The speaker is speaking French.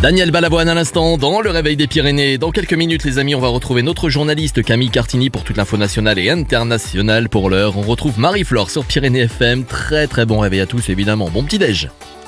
Daniel Balavoine à l'instant dans le réveil des Pyrénées. Dans quelques minutes les amis, on va retrouver notre journaliste Camille Cartini pour toute l'info nationale et internationale. Pour l'heure, on retrouve Marie-Flore sur Pyrénées FM. Très très bon réveil à tous évidemment. Bon petit déj.